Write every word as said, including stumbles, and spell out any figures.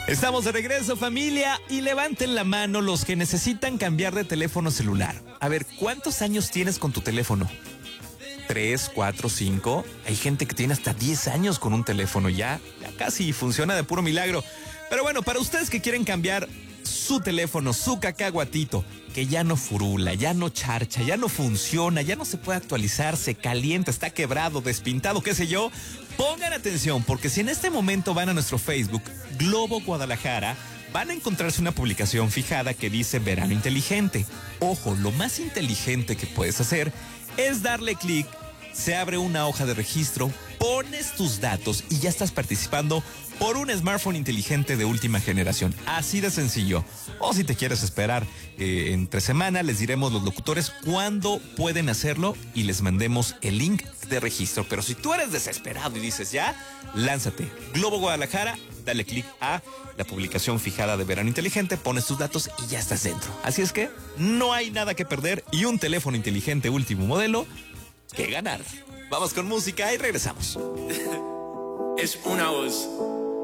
Estamos de regreso, familia, y levanten la mano los que necesitan cambiar de teléfono celular. A ver, ¿cuántos años tienes con tu teléfono? ¿Tres, cuatro, cinco? Hay gente que tiene hasta diez años con un teléfono ya, ya casi funciona de puro milagro. Pero bueno, para ustedes que quieren cambiar su teléfono, su cacahuatito, que ya no furula, ya no charcha, ya no funciona, ya no se puede actualizar, se calienta, está quebrado, despintado, qué sé yo, pongan atención, porque si en este momento van a nuestro Facebook, Globo Guadalajara, van a encontrarse una publicación fijada que dice Verano Inteligente. Ojo, lo más inteligente que puedes hacer es darle clic, se abre una hoja de registro, pones tus datos y ya estás participando por un smartphone inteligente de última generación. Así de sencillo. O si te quieres esperar eh, entre semana, les diremos los locutores cuándo pueden hacerlo y les mandemos el link de registro. Pero si tú eres desesperado y dices ya, lánzate. Globo Guadalajara, dale clic a la publicación fijada de Verano Inteligente, pones tus datos y ya estás dentro. Así es que no hay nada que perder y un teléfono inteligente último modelo que ganar. Vamos con música y regresamos. Es una voz.